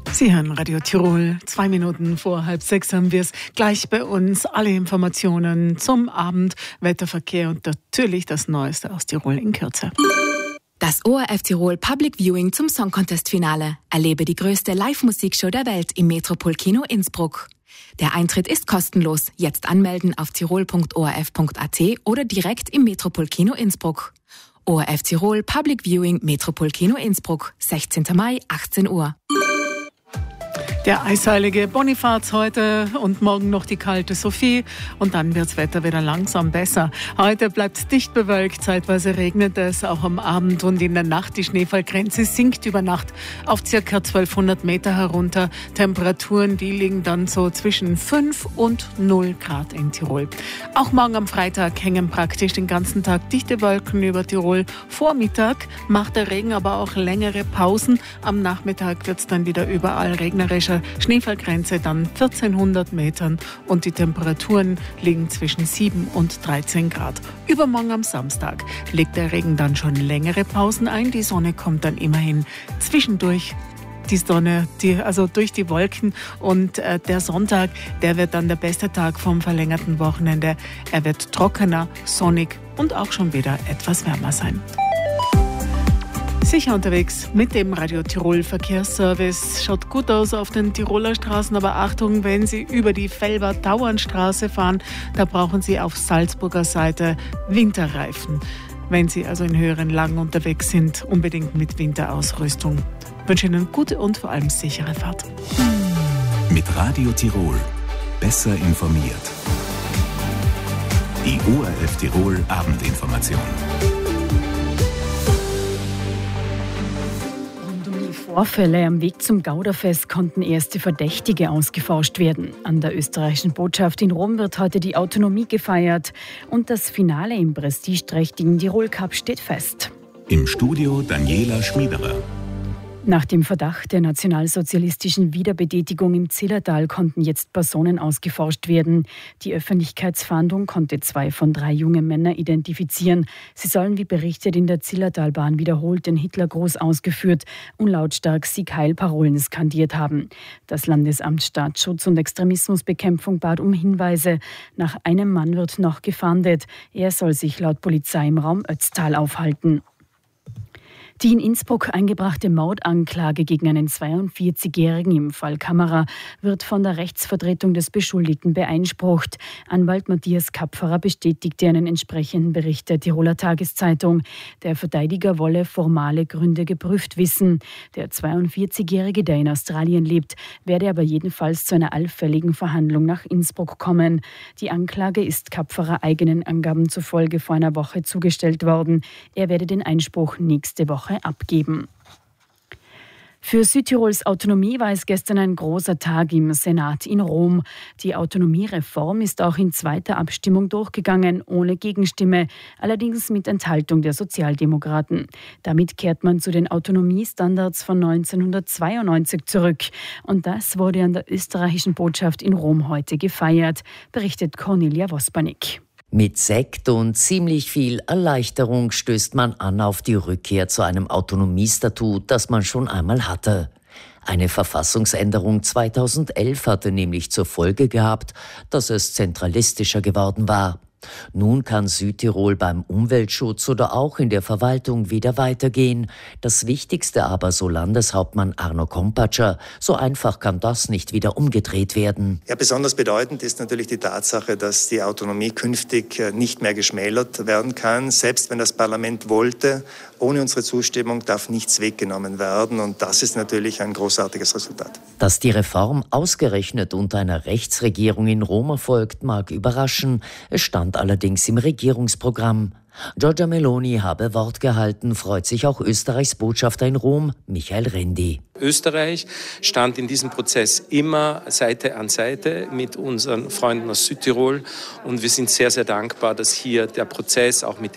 Sie hören Radio Tirol. 2 Minuten vor 5:30 haben wir es. Gleich bei uns alle Informationen zum Abend, Wetterverkehr und natürlich das Neueste aus Tirol in Kürze. Das ORF Tirol Public Viewing zum Song Contest Finale. Erlebe die größte Live-Musikshow der Welt im Metropol-Kino Innsbruck. Der Eintritt ist kostenlos. Jetzt anmelden auf tirol.orf.at oder direkt im Metropol-Kino Innsbruck. ORF Tirol Public Viewing Metropol-Kino Innsbruck. 16. Mai, 18 Uhr. Der eisheilige Bonifaz heute und morgen noch die kalte Sophie und dann wird das Wetter wieder langsam besser. Heute bleibt es dicht bewölkt, zeitweise regnet es auch am Abend und in der Nacht. Die Schneefallgrenze sinkt über Nacht auf ca. 1200 Meter herunter. Temperaturen, die liegen dann so zwischen 5 und 0 Grad in Tirol. Auch morgen am Freitag hängen praktisch den ganzen Tag dichte Wolken über Tirol. Vormittag macht der Regen aber auch längere Pausen. Am Nachmittag wird es dann wieder überall regnerischer. Schneefallgrenze dann 1400 Metern und die Temperaturen liegen zwischen 7 und 13 Grad. Übermorgen am Samstag legt der Regen dann schon längere Pausen ein. Die Sonne kommt dann immerhin zwischendurch. Die Sonne, also durch die Wolken und der Sonntag, der wird dann der beste Tag vom verlängerten Wochenende. Er wird trockener, sonnig und auch schon wieder etwas wärmer sein. Sicher unterwegs mit dem Radio Tirol Verkehrsservice. Schaut gut aus auf den Tiroler Straßen, aber Achtung, wenn Sie über die Velbert-Tauernstraße fahren, da brauchen Sie auf Salzburger Seite Winterreifen. Wenn Sie also in höheren Lagen unterwegs sind, unbedingt mit Winterausrüstung. Ich wünsche Ihnen gute und vor allem sichere Fahrt. Mit Radio Tirol besser informiert. Die ORF Tirol Abendinformation. Vorfälle am Weg zum Gauderfest konnten erste Verdächtige ausgeforscht werden. An der österreichischen Botschaft in Rom wird heute die Autonomie gefeiert und das Finale im prestigeträchtigen Tirol Cup steht fest. Im Studio Daniela Schmiederer. Nach dem Verdacht der nationalsozialistischen Wiederbetätigung im Zillertal konnten jetzt Personen ausgeforscht werden. Die Öffentlichkeitsfahndung konnte 2 von 3 junge Männer identifizieren. Sie sollen, wie berichtet, in der Zillertalbahn wiederholt den Hitlergruß ausgeführt und lautstark Sieg-Heil-Parolen skandiert haben. Das Landesamt Staatsschutz und Extremismusbekämpfung bat um Hinweise. Nach einem Mann wird noch gefahndet. Er soll sich laut Polizei im Raum Ötztal aufhalten. Die in Innsbruck eingebrachte Mordanklage gegen einen 42-Jährigen im Fall Kammerer wird von der Rechtsvertretung des Beschuldigten beeinsprucht. Anwalt Matthias Kapferer bestätigte einen entsprechenden Bericht der Tiroler Tageszeitung. Der Verteidiger wolle formale Gründe geprüft wissen. Der 42-Jährige, der in Australien lebt, werde aber jedenfalls zu einer allfälligen Verhandlung nach Innsbruck kommen. Die Anklage ist Kapferer eigenen Angaben zufolge vor einer Woche zugestellt worden. Er werde den Einspruch nächste Woche abgeben. Für Südtirols Autonomie war es gestern ein großer Tag im Senat in Rom. Die Autonomiereform ist auch in zweiter Abstimmung durchgegangen, ohne Gegenstimme, allerdings mit Enthaltung der Sozialdemokraten. Damit kehrt man zu den Autonomiestandards von 1992 zurück. Und das wurde an der österreichischen Botschaft in Rom heute gefeiert, berichtet Cornelia Wospanik. Mit Sekt und ziemlich viel Erleichterung stößt man an auf die Rückkehr zu einem Autonomiestatut, das man schon einmal hatte. Eine Verfassungsänderung 2011 hatte nämlich zur Folge gehabt, dass es zentralistischer geworden war. Nun kann Südtirol beim Umweltschutz oder auch in der Verwaltung wieder weitergehen. Das Wichtigste aber, so Landeshauptmann Arno Kompatscher, so einfach kann das nicht wieder umgedreht werden. Ja, besonders bedeutend ist natürlich die Tatsache, dass die Autonomie künftig nicht mehr geschmälert werden kann. Selbst wenn das Parlament wollte, ohne unsere Zustimmung darf nichts weggenommen werden. Und das ist natürlich ein großartiges Resultat. Dass die Reform ausgerechnet unter einer Rechtsregierung in Rom erfolgt, mag überraschen. Es stand allerdings im Regierungsprogramm. Giorgia Meloni habe Wort gehalten, freut sich auch Österreichs Botschafter in Rom, Michael Rendi. Österreich stand in diesem Prozess immer Seite an Seite mit unseren Freunden aus Südtirol und wir sind sehr, sehr dankbar, dass hier der Prozess auch mit